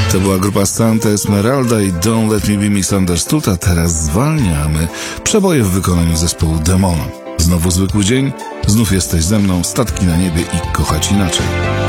To była grupa Santa Esmeralda i Don't Let Me Be Misunderstood, a teraz zwalniamy. Przeboje w wykonaniu zespołu Demona. Znowu zwykły dzień, znów jesteś ze mną, statki na niebie i kochać inaczej.